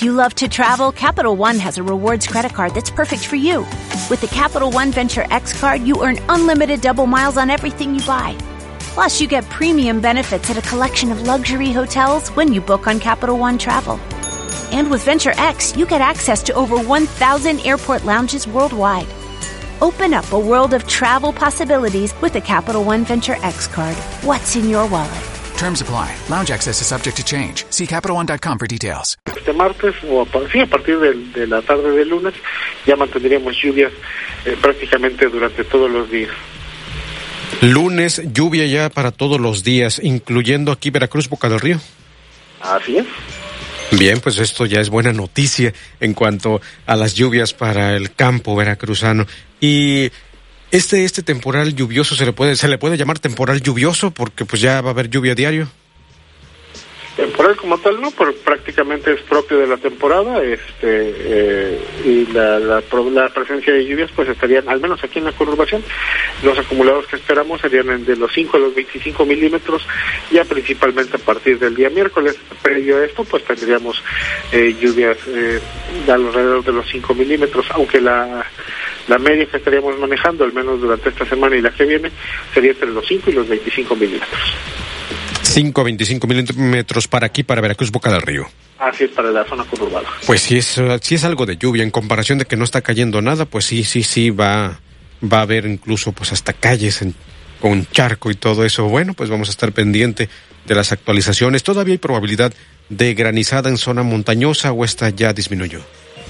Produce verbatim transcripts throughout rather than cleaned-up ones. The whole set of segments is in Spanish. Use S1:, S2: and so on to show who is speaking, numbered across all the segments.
S1: If you love to travel, Capital One has a rewards credit card that's perfect for you. With the Capital One Venture X card, you earn unlimited double miles on everything you buy. Plus, you get premium benefits at a collection of luxury hotels when you book on Capital One Travel. And with Venture X, you get access to over one thousand airport lounges worldwide. Open up a world of travel possibilities with the Capital One Venture X card. What's in your wallet?
S2: Terms apply. Lounge access is subject to change. See Capital One dot com for details.
S3: Este martes, o sí, a partir de, de la tarde del lunes, ya mantendríamos lluvias eh, prácticamente durante todos los días.
S4: Lunes, lluvia ya para todos los días, incluyendo aquí Veracruz, Boca del Río.
S3: Así es.
S4: Bien, pues esto ya es buena noticia en cuanto a las lluvias para el campo veracruzano. Y este este temporal lluvioso se le puede se le puede llamar temporal lluvioso porque pues ya va a haber lluvia diario.
S3: Temporal como tal no, pero prácticamente es propio de la temporada, este eh, y la, la la presencia de lluvias pues estarían, al menos aquí en la conurbación, los acumulados que esperamos serían de los cinco a los veinticinco milímetros, ya principalmente a partir del día miércoles. Previo a esto pues tendríamos eh, lluvias eh, de alrededor de los cinco milímetros, aunque la la media que estaríamos manejando, al menos durante esta semana y la que viene, sería entre los cinco y los veinticinco milímetros.
S4: cinco a veinticinco milímetros para aquí, para Veracruz, Boca del Río.
S3: Así es, para la zona conurbada.
S4: Pues sí es, sí es algo de lluvia, en comparación de que no está cayendo nada, pues sí, sí, sí, va, va a haber incluso pues hasta calles en, con charco y todo eso. Bueno, pues vamos a estar pendiente de las actualizaciones. ¿Todavía hay probabilidad de granizada en zona montañosa o esta ya disminuyó?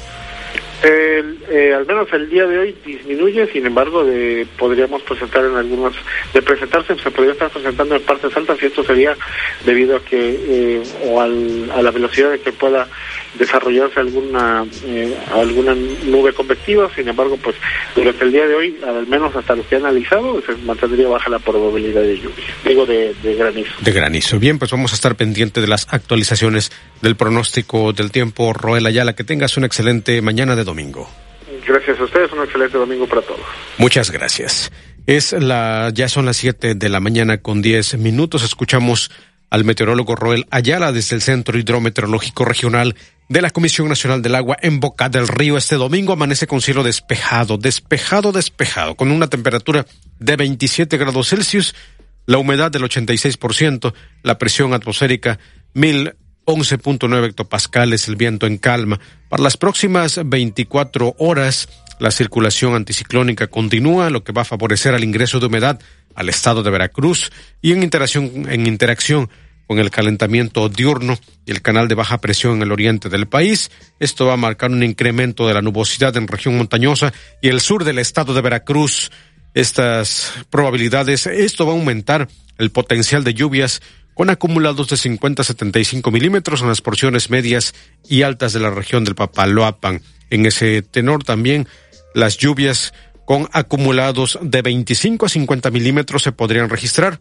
S3: El, eh, al menos el día de hoy disminuye, sin embargo, de, podríamos presentar en algunos, de presentarse, se podría estar presentando en partes altas, y esto sería debido a que, eh, o al, a la velocidad de que pueda desarrollarse alguna eh, alguna nube convectiva. Sin embargo, pues durante el día de hoy, al menos hasta lo que he analizado, se mantendría baja la probabilidad de lluvia, digo de, de granizo.
S4: De granizo. Bien, pues vamos a estar pendiente de las actualizaciones del pronóstico del tiempo. Roel Ayala, que tengas una excelente mañana de domingo.
S3: Gracias a ustedes, un excelente domingo para todos.
S4: Muchas gracias. Es la, ya son las siete de la mañana con diez minutos. Escuchamos al meteorólogo Roel Ayala desde el Centro Hidrometeorológico Regional de la Comisión Nacional del Agua en Boca del Río. Este domingo amanece con cielo despejado, despejado, despejado, con una temperatura de veintisiete grados Celsius, la humedad del ochenta y seis por ciento, la presión atmosférica mil once punto nueve hectopascales, el viento en calma. Para las próximas veinticuatro horas, la circulación anticiclónica continúa, lo que va a favorecer al ingreso de humedad al estado de Veracruz y en interacción, en interacción con el calentamiento diurno y el canal de baja presión en el oriente del país. Esto va a marcar un incremento de la nubosidad en región montañosa y el sur del estado de Veracruz. Estas probabilidades, esto va a aumentar el potencial de lluvias con acumulados de cincuenta a setenta y cinco milímetros en las porciones medias y altas de la región del Papaloapan. En ese tenor también las lluvias con acumulados de veinticinco a cincuenta milímetros se podrían registrar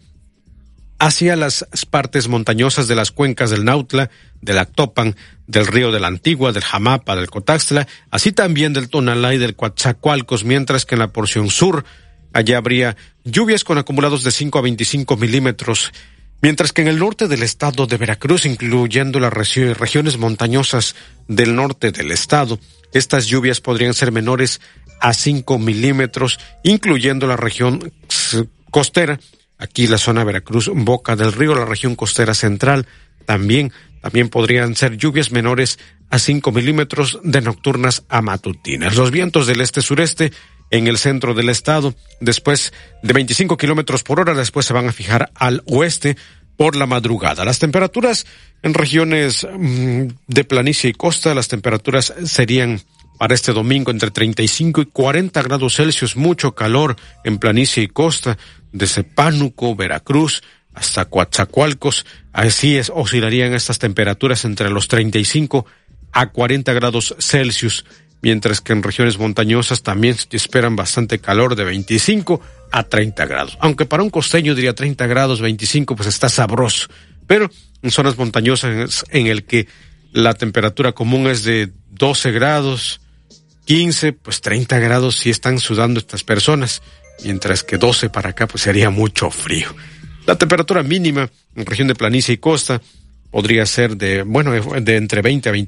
S4: hacia las partes montañosas de las cuencas del Nautla, del Actopan, del río de la Antigua, del Jamapa, del Cotaxtla, así también del Tonalá y del Coatzacoalcos, mientras que en la porción sur, allá habría lluvias con acumulados de cinco a veinticinco milímetros, mientras que en el norte del estado de Veracruz, incluyendo las regiones montañosas del norte del estado, estas lluvias podrían ser menores a cinco milímetros, incluyendo la región costera, aquí la zona Veracruz, Boca del Río, la región costera central, también, también podrían ser lluvias menores a cinco milímetros de nocturnas a matutinas. Los vientos del este-sureste en el centro del estado, después de veinticinco kilómetros por hora, después se van a fijar al oeste por la madrugada. Las temperaturas en regiones mmm, de planicie y costa, las temperaturas serían para este domingo entre treinta y cinco y cuarenta grados Celsius, mucho calor en planicie y costa, desde Pánuco, Veracruz, hasta Coatzacoalcos. Así es, oscilarían estas temperaturas entre los treinta y cinco a cuarenta grados Celsius, mientras que en regiones montañosas también se esperan bastante calor de veinticinco a treinta grados. Aunque para un costeño diría treinta grados, veinticinco, pues está sabroso. Pero en zonas montañosas en el que la temperatura común es de doce grados, quince, pues treinta grados sí están sudando estas personas, mientras que doce para acá pues sería mucho frío. La temperatura mínima en región de planicie y costa podría ser de, bueno, de entre veinte a veinticinco